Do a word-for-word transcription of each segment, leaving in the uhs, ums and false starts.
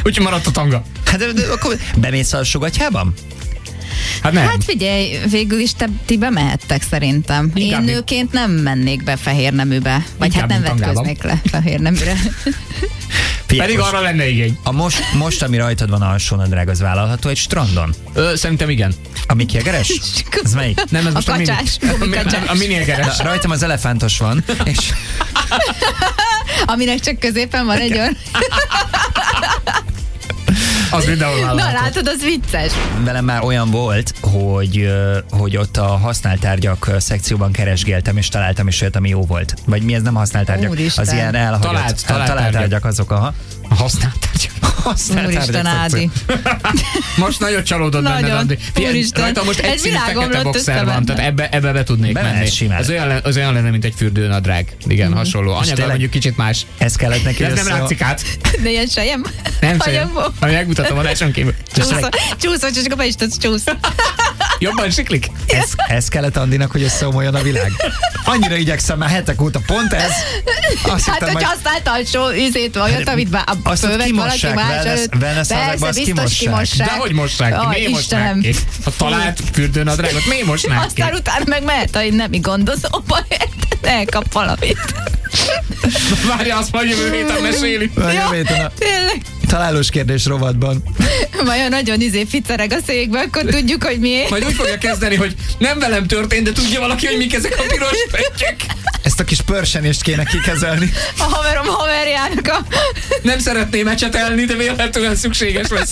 Úgyhogy maradt a tanga. Hát de, de, akkor bemész a sugatyában? Hát nem. Hát figyelj, végül is te, ti bemehettek szerintem. Inkább Én mi- nőként nem mennék be fehér neműbe. Vagy Inkább hát nem mi tangában. vetköznék le fehér neműre. Figyelj, Pedig most, arra lenne igény. a most, most, ami rajtad van a alsónadrág, az vállalható egy strandon? Ö, szerintem igen. A Mickey Egeres? Ez melyik? Nem, ez A most a, mini. kacsás, A, gumikacsás. a mini egeres. Na, rajtam az elefántos van, és Aminek csak középen van egy olyan. Az mindenhol Na vállalható. látod, az vicces. velem már olyan volt, hogy, ö, hogy ott a használt tárgyak ö, szekcióban keresgéltem, és találtam is olyat, ami jó volt. Vagy mi ez nem használt tárgyak? Úristen. Az ilyen elhagyott. Talált- talált talált tárgyak. tárgyak azok, aha. A használt tárgyak. Használt Úristen, tárgyak Ádi. szekció. Most nagyon csalódott benned, Nagyon. Andi. Figyelj, Úristen. rajta most egy Egy színű világom fekete lett boxer össze van, benne. tehát ebbe, ebbe be tudnék Bemehetsz menni. simán. Ez olyan, le- az olyan lenne, mint egy fürdőnadrág. Igen, hasonló. Anyaggal tényleg- mondjuk kicsit más. Ez kellett neki De ez nem össze- látszik át. De ilyen sejem. Nem sem. Hajamból. Ami megmutatom adáson kívül. Csúszol, csúszol, csak akkor be is tudsz csúszni. Jobban siklik? Ez, ez kellett Andinak, hogy összeomoljon a világ? Annyira igyekszem már hetek óta, pont ez. Azt Hát, hittem, hogy majd- használt alsó üzét olyat, amit bá, azt ott fölvett valaki kimossák, más wellness- előtt. wellness szalagban azt biztos kimossák. kimossák. De hogy mossák ki? Aj, Miért mossák Istenem. ki? A talált fürdőnadrágot miért mosnák ki? Aztán utána meg mehet a nemi gondozóba, elkap valamit. Várja, azt majd jövő héten meséli. Vagy Ja, jövő héten a tényleg. találós kérdés rovatban. Vajon nagyon izé ficereg a székbe, akkor tudjuk, hogy miért. Majd úgy fogja kezdeni, hogy nem velem történt, de tudja valaki, hogy mik ezek a piros pöttyök. Ezt a kis pörsenést kéne kikezelni. A haverom haverjának a... Nem szeretném ecsetelni, de véletlenül szükséges lesz.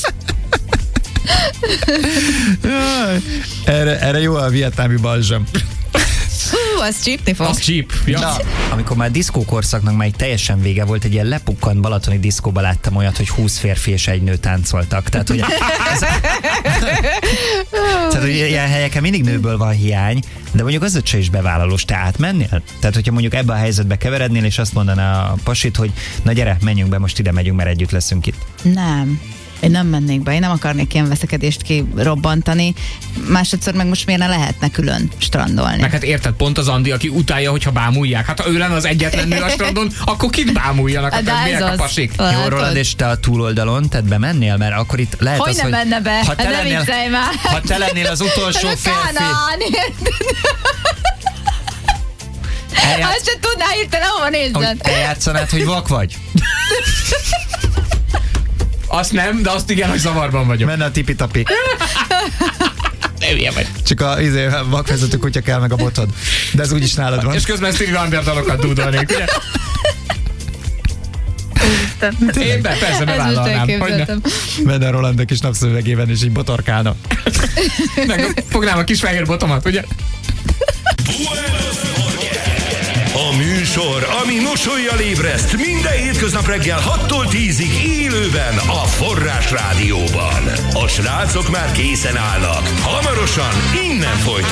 Jaj, erre, erre jó a vietnámi balzsam. Hú, az csípni fog. Az cheap. Ja. Na, amikor már diszkókorszaknak már teljesen vége volt, egy ilyen lepukkant balatoni diszkóba láttam olyat, hogy húsz férfi és egy nő táncoltak. Tehát, hogy, ez, tehát, hogy ilyen helyeken mindig nőből van hiány, de mondjuk az öccse is bevállalós. Te átmennél? Tehát, hogyha mondjuk ebbe a helyzetbe keverednél, és azt mondaná a pasit, hogy na gyere, menjünk be, most ide megyünk, mert együtt leszünk itt. Nem. Én nem mennék be, én nem akarnék ilyen veszekedést kirobbantani. Másodszor meg most miért ne lehetne külön strandolni? Meg hát érted, pont az Andi, aki utálja, hogyha bámulják. Hát ha ő lenne az egyetlen nő a strandon, akkor kit bámuljanak? De Hát ez miért a az. pasik? Jó, Látod? Roland, és te a túloldalon, tehát bemennél, mert akkor itt lehet Hogy az, nem hogy... menne be? Ha Hát te, ne lennél, viccelj már. ha te lennél az utolsó Ez a férfi, Kánaán, érted? eljátsz, Azt se tudná hirtelen, hova hogy nézzen. eljátszanád, hogy vak vagy. Azt nem, de azt igen, hogy zavarban vagyok. Menne a tipi-tapi. Nem ilyen vagy. Csak a izé, vakvezető kutya kell meg a botod. De ez úgyis nálad van. És közben Stevie Wonder dalokat dúdolnék, ugye? Én be, persze Ezt most bevállalnám. Hogy ne. elképzeltem. Menne a Roland a kis napszövegében, és így botorkálna. Meg fognám a kis fehér botomat, ugye? A műsor, ami mosollyal ébreszt minden hétköznap reggel hattól tízig élőben a Forrás Rádióban. A srácok már készen állnak. Hamarosan innen folytatjuk.